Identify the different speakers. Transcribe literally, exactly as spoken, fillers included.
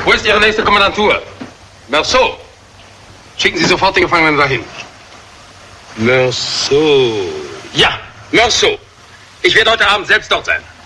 Speaker 1: Wo ist Ihre nächste Kommandantur? Merceau. Schicken Sie sofort den Gefangenen dahin.
Speaker 2: Merceau.
Speaker 1: Ja, Merceau. Ich werde heute Abend selbst dort sein.